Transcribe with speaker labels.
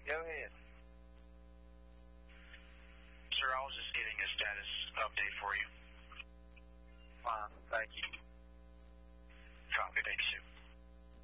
Speaker 1: Go ahead.
Speaker 2: Sir, I was just getting a status update for you.
Speaker 1: Fine, thank you.